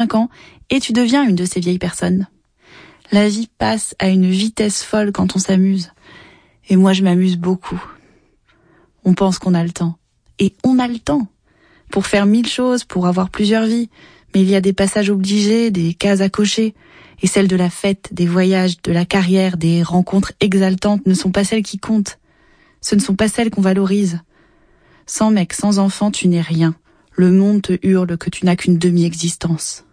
45 ans et tu deviens une de ces vieilles personnes. La vie passe à une vitesse folle quand on s'amuse. Et moi, je m'amuse beaucoup. On pense qu'on a le temps. Et on a le temps. Pour faire 1000 choses, pour avoir plusieurs vies. Mais il y a des passages obligés, des cases à cocher. Et celles de la fête, des voyages, de la carrière, des rencontres exaltantes ne sont pas celles qui comptent. Ce ne sont pas celles qu'on valorise. Sans mec, sans enfant, tu n'es rien. Le monde te hurle que tu n'as qu'une demi-existence.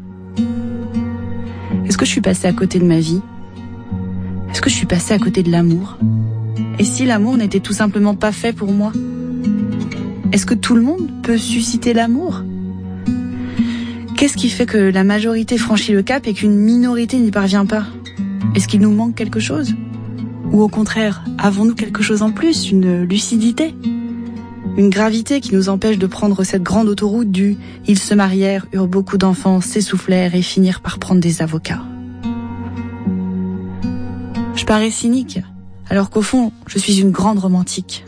Est-ce que je suis passée à côté de ma vie ? Est-ce que je suis passée à côté de l'amour ? Et si l'amour n'était tout simplement pas fait pour moi ? Est-ce que tout le monde peut susciter l'amour ? Qu'est-ce qui fait que la majorité franchit le cap et qu'une minorité n'y parvient pas ? Est-ce qu'il nous manque quelque chose ? Ou au contraire, avons-nous quelque chose en plus, une lucidité ? Une gravité qui nous empêche de prendre cette grande autoroute du « ils se marièrent, eurent beaucoup d'enfants, s'essoufflèrent et finirent par prendre des avocats ». Je parais cynique, alors qu'au fond, je suis une grande romantique.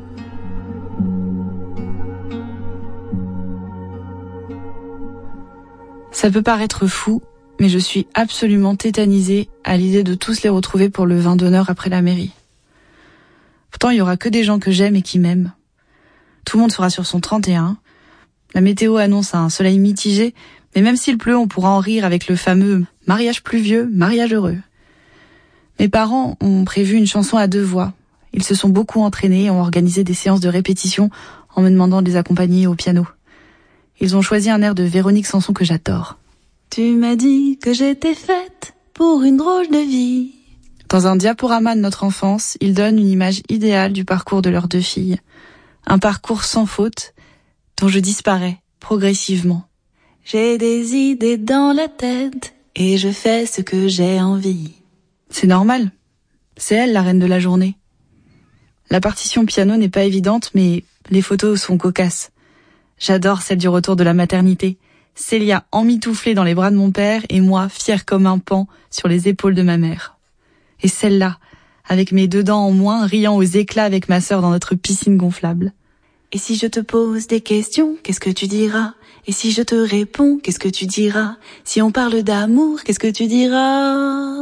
Ça peut paraître fou, mais je suis absolument tétanisée à l'idée de tous les retrouver pour le vin d'honneur après la mairie. Pourtant, il y aura que des gens que j'aime et qui m'aiment. Tout le monde sera sur son 31. La météo annonce un soleil mitigé, mais même s'il pleut, on pourra en rire avec le fameux « mariage pluvieux, mariage heureux ». Mes parents ont prévu une chanson à 2 voix. Ils se sont beaucoup entraînés et ont organisé des séances de répétition en me demandant de les accompagner au piano. Ils ont choisi un air de Véronique Sanson que j'adore. Tu m'as dit que j'étais faite pour une drôle de vie. Dans un diaporama de notre enfance, ils donnent une image idéale du parcours de leurs 2 filles. Un parcours sans faute, dont je disparais progressivement. J'ai des idées dans la tête et je fais ce que j'ai envie. C'est normal. C'est elle la reine de la journée. La partition piano n'est pas évidente, mais les photos sont cocasses. J'adore celle du retour de la maternité. Célia emmitouflée dans les bras de mon père et moi fière comme un paon sur les épaules de ma mère. Et celle-là, avec mes 2 dents en moins, riant aux éclats avec ma sœur dans notre piscine gonflable. Et si je te pose des questions, qu'est-ce que tu diras ? Et si je te réponds, qu'est-ce que tu diras ? Si on parle d'amour, qu'est-ce que tu diras ?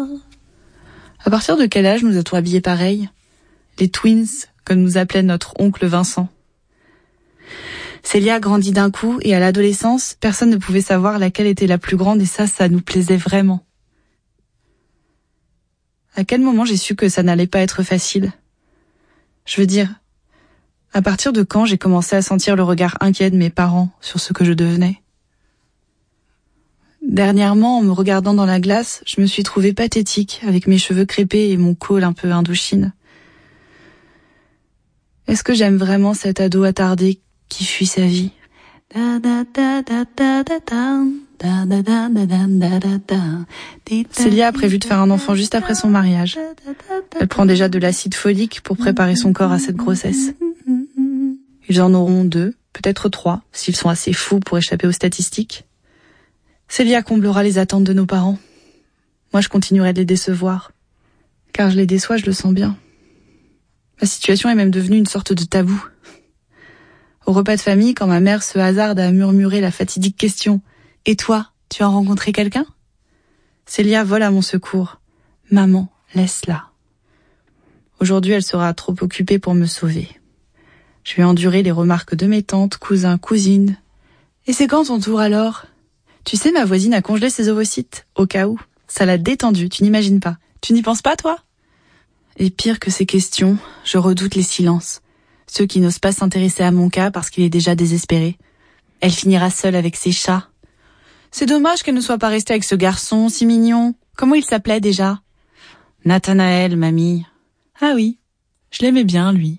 À partir de quel âge nous a-t-on habillés pareil ? Les twins, comme nous appelait notre oncle Vincent. Célia grandit d'un coup et à l'adolescence, personne ne pouvait savoir laquelle était la plus grande et ça nous plaisait vraiment. À quel moment j'ai su que ça n'allait pas être facile ? Je veux dire, à partir de quand j'ai commencé à sentir le regard inquiet de mes parents sur ce que je devenais ? Dernièrement, en me regardant dans la glace, je me suis trouvée pathétique avec mes cheveux crêpés et mon col un peu Indochine. Est-ce que j'aime vraiment cet ado attardé qui fuit sa vie ? Célia a prévu de faire un enfant juste après son mariage. Elle prend déjà de l'acide folique pour préparer son corps à cette grossesse. Ils en auront 2, peut-être 3, s'ils sont assez fous pour échapper aux statistiques. Célia comblera les attentes de nos parents. Moi, je continuerai de les décevoir. Car je les déçois, je le sens bien. Ma situation est même devenue une sorte de tabou. Au repas de famille, quand ma mère se hasarde à murmurer la fatidique question « Et toi, tu as rencontré quelqu'un ?» Célia vole à mon secours. « Maman, laisse-la. » Aujourd'hui, elle sera trop occupée pour me sauver. Je vais endurer les remarques de mes tantes, cousins, cousines. « Et c'est quand ton tour alors ? Tu sais, ma voisine a congelé ses ovocytes, au cas où. Ça l'a détendue, tu n'imagines pas. Tu n'y penses pas, toi ? » Et pire que ces questions, je redoute les silences. Ceux qui n'osent pas s'intéresser à mon cas parce qu'il est déjà désespéré. Elle finira seule avec ses chats. C'est dommage qu'elle ne soit pas restée avec ce garçon si mignon. Comment il s'appelait déjà ? Nathanaël, mamie. Ah oui, je l'aimais bien, lui.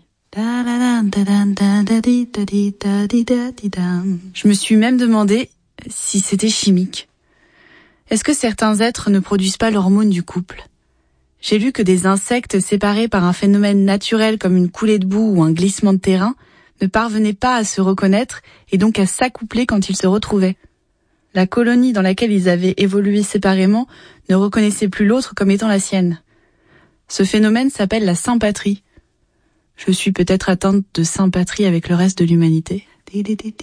Je me suis même demandé si c'était chimique. Est-ce que certains êtres ne produisent pas l'hormone du couple ? J'ai lu que des insectes séparés par un phénomène naturel comme une coulée de boue ou un glissement de terrain ne parvenaient pas à se reconnaître et donc à s'accoupler quand ils se retrouvaient. La colonie dans laquelle ils avaient évolué séparément ne reconnaissait plus l'autre comme étant la sienne. Ce phénomène s'appelle la sympatrie. Je suis peut-être atteinte de sympatrie avec le reste de l'humanité.